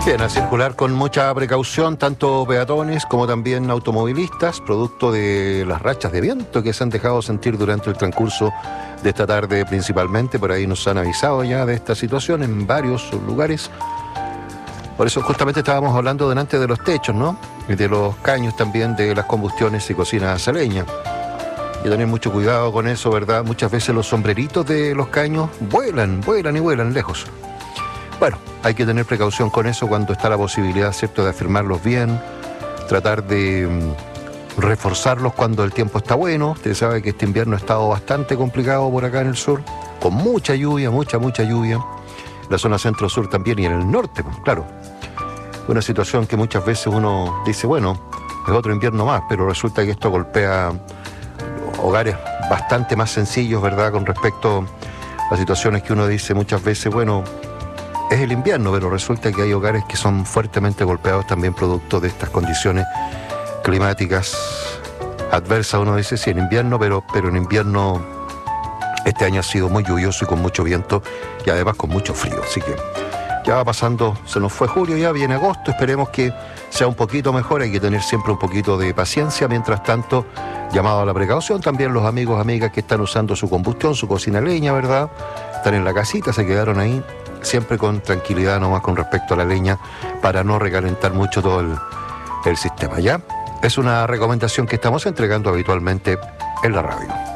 Bien, a circular con mucha precaución, tanto peatones como también automovilistas, producto de las rachas de viento que se han dejado sentir durante el transcurso de esta tarde principalmente. Por ahí nos han avisado ya de esta situación en varios lugares. Por eso justamente estábamos hablando delante de los techos, ¿no? Y de los caños también, de las combustiones y cocinas a leña. Y tener mucho cuidado con eso, ¿verdad? Muchas veces los sombreritos de los caños vuelan y vuelan lejos. Bueno, hay que tener precaución con eso cuando está la posibilidad, ¿cierto?, de afirmarlos bien, tratar de reforzarlos cuando el tiempo está bueno. Usted sabe que este invierno ha estado bastante complicado por acá en el sur, con mucha lluvia, mucha lluvia. La zona centro-sur también y en el norte, pues, claro. Una situación que muchas veces uno dice, bueno, es otro invierno más, pero resulta que esto golpea hogares bastante más sencillos, ¿verdad?, con respecto a situaciones que uno dice muchas veces, bueno, es el invierno, pero resulta que hay hogares que son fuertemente golpeados también producto de estas condiciones climáticas adversas. Uno dice, sí, en invierno, pero en invierno este año ha sido muy lluvioso y con mucho viento y además con mucho frío. Así que ya va pasando, se nos fue julio, ya viene agosto, esperemos que sea un poquito mejor. Hay que tener siempre un poquito de paciencia. Mientras tanto, llamado a la precaución también los amigos, amigas que están usando su combustión, su cocina a leña, ¿verdad? Están en la casita, se quedaron ahí. Siempre con tranquilidad nomás con respecto a la leña para no recalentar mucho todo el sistema, ¿ya? Es una recomendación que estamos entregando habitualmente en la radio.